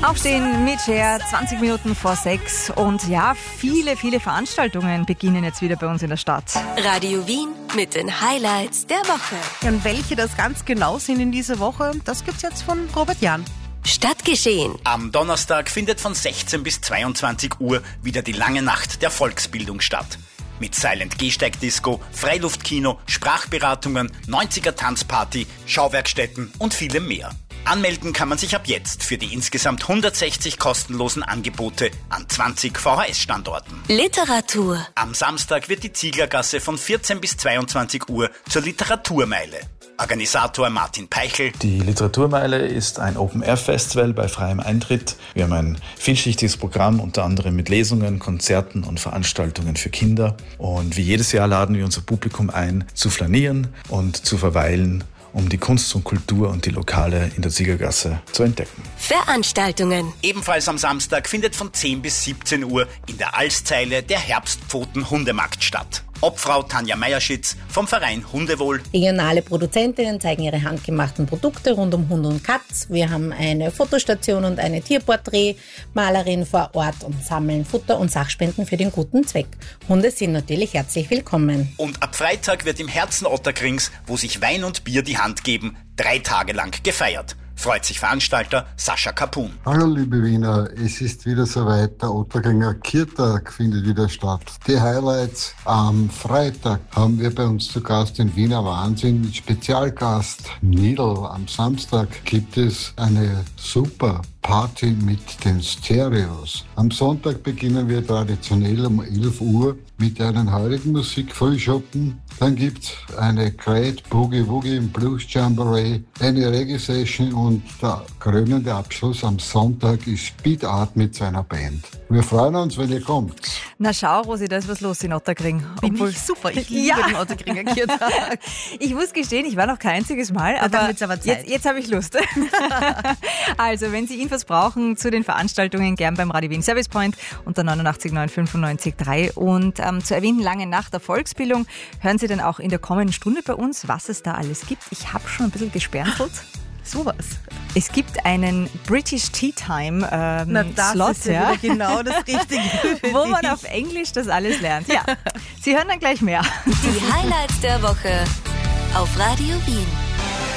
Aufstehen mit Cher, 20 Minuten vor 6. Und ja, viele Veranstaltungen beginnen jetzt wieder bei uns in der Stadt. Radio Wien mit den Highlights der Woche. Und welche das ganz genau sind in dieser Woche, das gibt's jetzt von Robert Jahn. Stadtgeschehen. Am Donnerstag findet von 16 bis 22 Uhr wieder die lange Nacht der Volksbildung statt. Mit Silent-Gehsteig-Disco, Freiluftkino, Sprachberatungen, 90er-Tanzparty, Schauwerkstätten und vielem mehr. Anmelden kann man sich ab jetzt für die insgesamt 160 kostenlosen Angebote an 20 VHS-Standorten. Literatur. Am Samstag wird die Zieglergasse von 14 bis 22 Uhr zur Literaturmeile. Organisator Martin Peichel. Die Literaturmeile ist ein Open-Air-Festival bei freiem Eintritt. Wir haben ein vielschichtiges Programm, unter anderem mit Lesungen, Konzerten und Veranstaltungen für Kinder. Und wie jedes Jahr laden wir unser Publikum ein, zu flanieren und zu verweilen, um die Kunst und Kultur und die Lokale in der Ziegergasse zu entdecken. Veranstaltungen. Ebenfalls am Samstag findet von 10 bis 17 Uhr in der Alszeile der Herbstpfoten-Hundemarkt statt. Obfrau Tanja Meierschitz vom Verein Hundewohl. Regionale Produzentinnen zeigen ihre handgemachten Produkte rund um Hund und Katz. Wir haben eine Fotostation und eine Tierporträtmalerin vor Ort und sammeln Futter und Sachspenden für den guten Zweck. Hunde sind natürlich herzlich willkommen. Und ab Freitag wird im Herzen Otterkrings, wo sich Wein und Bier die Hand geben, 3 Tage lang gefeiert. Freut sich Veranstalter Sascha Kapun. Hallo liebe Wiener, es ist wieder soweit, der Otterkringer Kirtag findet wieder statt. Die Highlights: am Freitag haben wir bei uns zu Gast den Wiener Wahnsinn mit Spezialgast Nidl. Am Samstag gibt es eine super Party mit den Stereos. Am Sonntag beginnen wir traditionell um 11 Uhr mit einem heurigen Musikfrühschoppen. Dann gibt's eine Great Boogie Woogie im Blues Jamboree, eine Reggae-Session und der krönende Abschluss am Sonntag ist Speed Art mit seiner Band. Wir freuen uns, wenn ihr kommt. Na schau, Rosi, da ist was los in Otterkring. Finde ich super, ich liebe den Otterkringer Kirtag. Ich muss gestehen, ich war noch kein einziges Mal, aber, dann wird's aber Zeit. Jetzt habe ich Lust. Also, wenn Sie Infos brauchen zu den Veranstaltungen, gern beim Radio Wien Service Point unter 89 9 95 3. Und zur erwähnten langen Nacht der Volksbildung hören Sie dann auch in der kommenden Stunde bei uns, was es da alles gibt. Ich habe schon ein bisschen gesperntelt. Sowas. Es gibt einen British Tea Time Slot, ist ja wieder genau das Richtige wo man auf Englisch das alles lernt. Ja, Sie hören dann gleich mehr. Die Highlights der Woche auf Radio Wien.